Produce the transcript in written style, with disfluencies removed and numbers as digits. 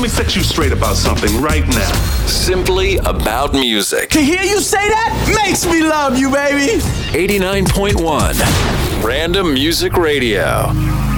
Let me set you straight about something right now. Simply about music. To hear you say that makes me love you, baby. 89.1 Random Music Radio.